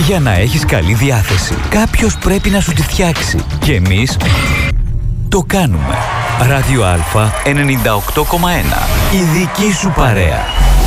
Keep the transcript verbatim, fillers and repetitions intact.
Για να έχεις καλή διάθεση, κάποιος πρέπει να σου τη φτιάξει. Και εμείς το κάνουμε. Ράδιο Α ενενήντα οκτώ κόμμα ένα. Η δική σου παρέα.